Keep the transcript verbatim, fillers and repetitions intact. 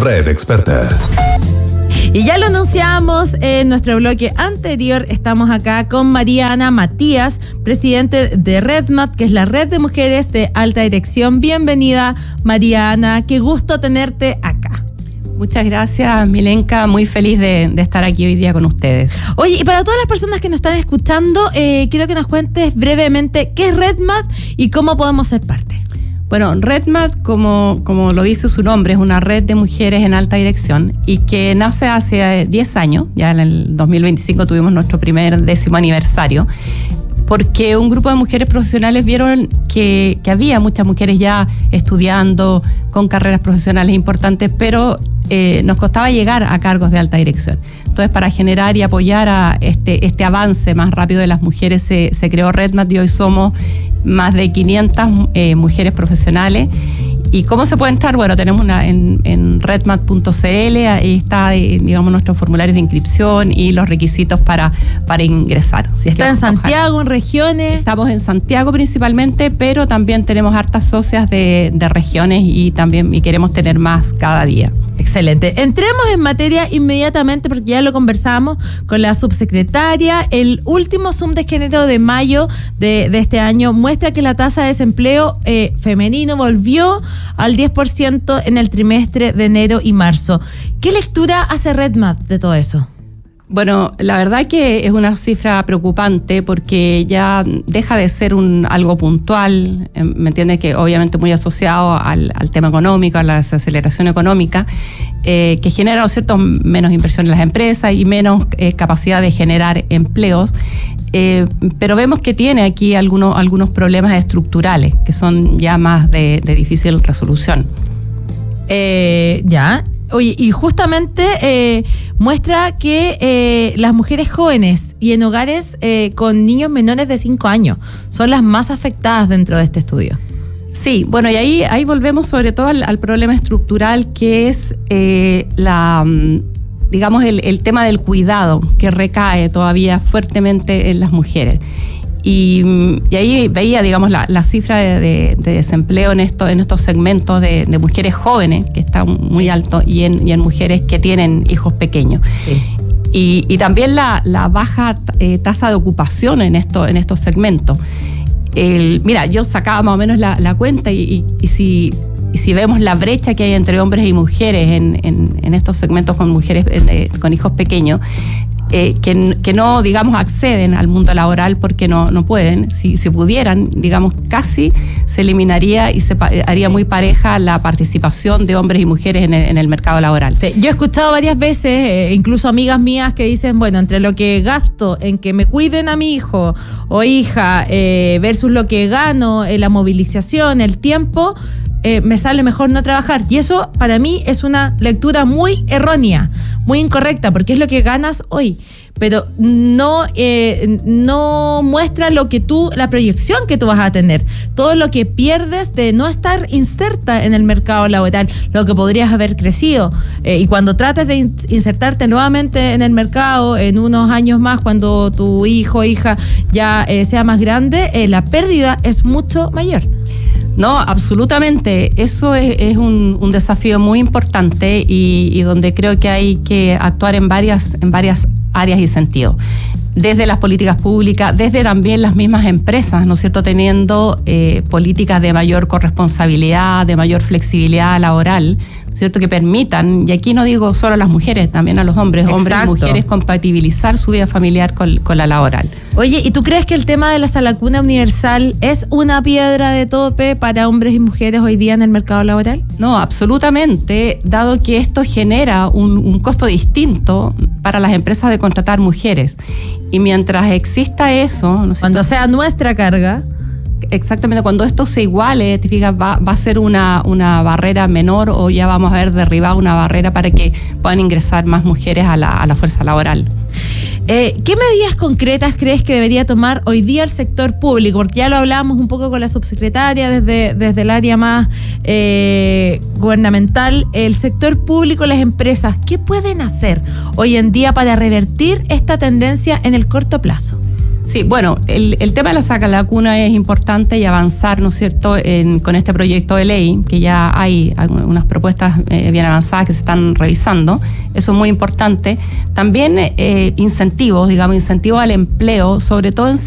Red Experta. Y ya lo anunciamos en nuestro bloque anterior, estamos acá con Mariana Matías, presidente de RedMat, que es la Red de Mujeres de Alta Dirección. Bienvenida, Mariana, qué gusto tenerte acá. Muchas gracias, Milenka, muy feliz de, de estar aquí hoy día con ustedes. Oye, y para todas las personas que nos están escuchando, eh, quiero que nos cuentes brevemente qué es RedMat y cómo podemos ser parte. Bueno, RedMat, como, como lo dice su nombre, es una red de mujeres en alta dirección y que nace hace diez años, ya en el dos mil veinticinco tuvimos nuestro primer décimo aniversario, porque un grupo de mujeres profesionales vieron que, que había muchas mujeres ya estudiando con carreras profesionales importantes, pero eh, nos costaba llegar a cargos de alta dirección. Entonces, para generar y apoyar a este, este avance más rápido de las mujeres, se, se creó RedMat y hoy somos más de quinientas eh, mujeres profesionales. ¿Y cómo se puede entrar? Bueno, tenemos una en, en redmat punto c l, ahí está, eh, digamos, nuestros formularios de inscripción y los requisitos para, para ingresar. Si ¿Está en Santiago, en regiones? Estamos en Santiago principalmente, pero también tenemos hartas socias de, de regiones y también y queremos tener más cada día. Excelente. Entremos en materia inmediatamente porque ya lo conversamos con la subsecretaria. El último Zoom de género de mayo de, de este año muestra que la tasa de desempleo eh, femenino volvió al diez por ciento en el trimestre de enero y marzo. ¿Qué lectura hace RedMat de todo eso? Bueno, la verdad que es una cifra preocupante porque ya deja de ser un algo puntual, ¿me entiendes? Que obviamente muy asociado al, al tema económico, a la desaceleración económica, eh, que genera, ¿no es cierto?, menos inversión en las empresas y menos eh, capacidad de generar empleos. Eh, pero vemos que tiene aquí algunos, algunos problemas estructurales que son ya más de, de difícil resolución. Eh, ya. Oye, y justamente eh, muestra que eh, las mujeres jóvenes y en hogares eh, con niños menores de cinco años son las más afectadas dentro de este estudio. Sí, bueno, y ahí, ahí volvemos sobre todo al, al problema estructural que es eh, la, digamos, el, el tema del cuidado que recae todavía fuertemente en las mujeres. Y, y ahí veía, digamos, la, la cifra de, de, de desempleo en, esto, en estos segmentos de, de mujeres jóvenes, que está muy alto, y en, y en mujeres que tienen hijos pequeños. Sí. Y, y también la, la baja eh, tasa de ocupación en, esto, en estos segmentos. El, mira, yo sacaba más o menos la, la cuenta y, y, y, si, y si vemos la brecha que hay entre hombres y mujeres en, en, en estos segmentos con mujeres eh, con hijos pequeños, Eh, que, que no, digamos, acceden al mundo laboral porque no, no pueden. Si, si pudieran, digamos, casi se eliminaría y se pa- haría muy pareja la participación de hombres y mujeres en el, en el mercado laboral. Sí, yo he escuchado varias veces, eh, incluso amigas mías que dicen, bueno, entre lo que gasto en que me cuiden a mi hijo o hija eh, versus lo que gano en la movilización, el tiempo, eh, me sale mejor no trabajar. Y eso para mí es una lectura muy errónea, muy incorrecta, porque es lo que ganas hoy, pero no, eh, no muestra lo que tú, la proyección que tú vas a tener, todo lo que pierdes de no estar inserta en el mercado laboral, lo que podrías haber crecido, eh, y cuando trates de insertarte nuevamente en el mercado en unos años más, cuando tu hijo o hija ya eh, sea más grande, eh, la pérdida es mucho mayor. No, absolutamente. Eso es, es un, un desafío muy importante y, y donde creo que hay que actuar en varias, en varias áreas y sentidos. Desde las políticas públicas, desde también las mismas empresas, ¿no es cierto?, teniendo eh, políticas de mayor corresponsabilidad, de mayor flexibilidad laboral, ¿no es cierto?, que permitan, y aquí no digo solo a las mujeres, también a los hombres, Exacto. hombres y mujeres, compatibilizar su vida familiar con, con la laboral. Oye, ¿y tú crees que el tema de la salacuna universal es una piedra de tope para hombres y mujeres hoy día en el mercado laboral? No, absolutamente, dado que esto genera un, un costo distinto para las empresas de contratar mujeres. Y mientras exista eso, ¿no sé, cuando sea nuestra carga, exactamente, cuando esto se iguale, te fijas, va, va a ser una, una barrera menor o ya vamos a ver derribada una barrera para que puedan ingresar más mujeres a la, a la fuerza laboral. Eh, ¿Qué medidas concretas crees que debería tomar hoy día el sector público? Porque ya lo hablábamos un poco con la subsecretaria desde, desde el área más eh, gubernamental. El sector público, las empresas, ¿qué pueden hacer hoy en día para revertir esta tendencia en el corto plazo? Sí, bueno, el, el tema de la saca la vacuna es importante y avanzar, ¿no es cierto?, en, con este proyecto de ley, que ya hay unas propuestas eh, bien avanzadas que se están revisando. Eso es muy importante. También eh, incentivos, digamos, incentivos al empleo, sobre todo en